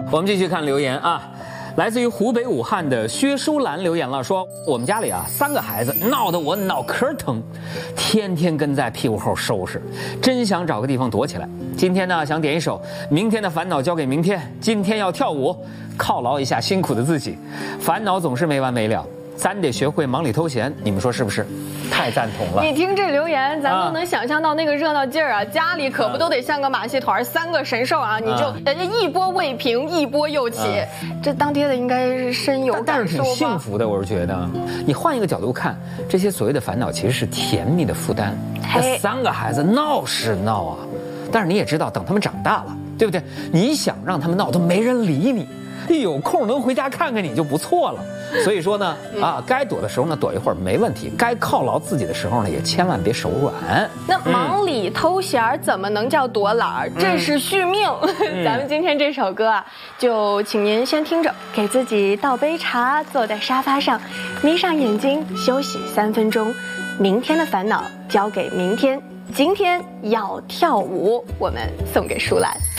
我们继续看留言啊。来自于湖北武汉的薛淑兰留言了，说我们家里啊3个孩子闹得我脑壳疼，天天跟在屁股后收拾，真想找个地方躲起来。今天呢想点一首明天的烦恼交给明天，今天要跳舞犒劳一下辛苦的自己，烦恼总是没完没了，咱得学会忙里偷闲，你们说是不是？太赞同了。 你听这留言，咱都能想象到那个热闹劲儿啊！家里可不都得像个马戏团，3个神兽啊！你就人家一波未平，一波又起，这当爹的应该是深有感受吧？ 但是挺幸福的，我是觉得。你换一个角度看，这些所谓的烦恼其实是甜蜜的负担。那3个孩子闹是闹啊，但是你也知道，等他们长大了，对不对？你想让他们闹，都没人理你。一有空能回家看看你就不错了。所以说呢，该躲的时候呢躲一会儿没问题，该犒劳自己的时候呢也千万别手软。 那忙里偷闲怎么能叫躲懒儿？这是续命。咱们今天这首歌啊，就请您先听着，给自己倒杯茶，坐在沙发上，眯上眼睛休息3分钟。明天的烦恼交给明天，今天要跳舞，我们送给舒兰。